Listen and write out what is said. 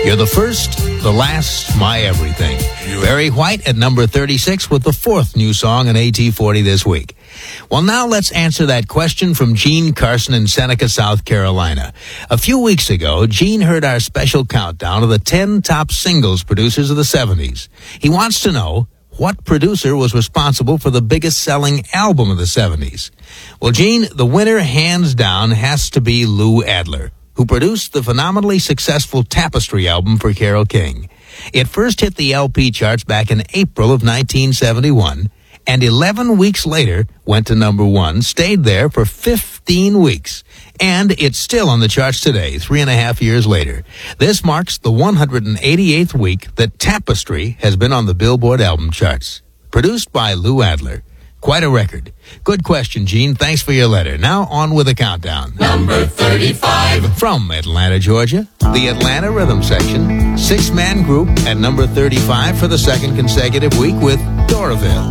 You're the first, the last, my everything. Barry White at number 36 with the fourth new song on AT40 this week. Well, now let's answer that question from Gene Carson in Seneca, South Carolina. A few weeks ago, Gene heard our special countdown of the 10 top singles producers of the 70s. He wants to know, what producer was responsible for the biggest selling album of the 70s? Well, Gene, the winner hands down has to be Lou Adler, who produced the phenomenally successful Tapestry album for Carole King. It first hit the LP charts back in April of 1971, and 11 weeks later went to number one, stayed there for 15 weeks, and it's still on the charts today, 3.5 years later. This marks the 188th week that Tapestry has been on the Billboard album charts. Produced by Lou Adler. Quite a record. Good question, Gene. Thanks for your letter. Now on with the countdown. Number 35. From Atlanta, Georgia, the Atlanta Rhythm Section, six-man group at number 35 for the second consecutive week with Doraville.